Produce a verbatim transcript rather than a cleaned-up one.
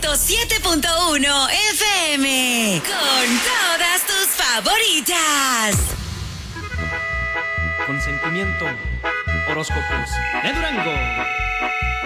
ciento siete punto uno F M. Con todas tus favoritas. Consentimiento. Horóscopos de Durango.